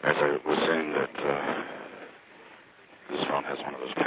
as I was saying that this phone has one of those